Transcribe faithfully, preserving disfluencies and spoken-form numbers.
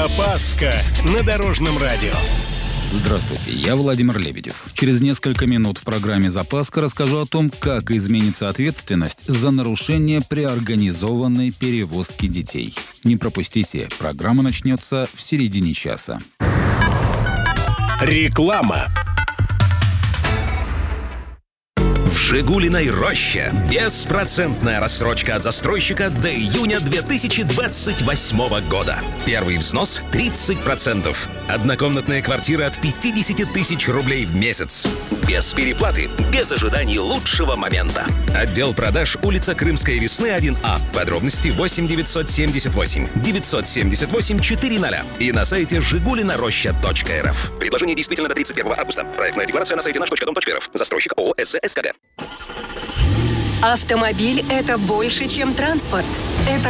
Запаска на Дорожном радио. Здравствуйте, я Владимир Лебедев. Через несколько минут в программе «Запаска» расскажу о том, как изменится ответственность за нарушение при организованной перевозке детей. Не пропустите, программа начнется в середине часа. Реклама. В «Жигулиной роще» беспроцентная рассрочка от застройщика до июня две тысячи двадцать восьмого года. Первый взнос – тридцать процентов. Однокомнатная квартира от пятьдесят тысяч рублей в месяц. Без переплаты, без ожиданий лучшего момента. Отдел продаж, улица Крымская Весны, один А. Подробности восемь девятьсот семьдесят восемь девятьсот семьдесят восемь четыреста и на сайте жигулинароща точка эр эф. Предложение действительно до тридцать первого августа. Проектная декларация на сайте наш точка дом точка эр эф. Застройщик ООО СЗ СКГ. Автомобиль – это больше, чем транспорт. Это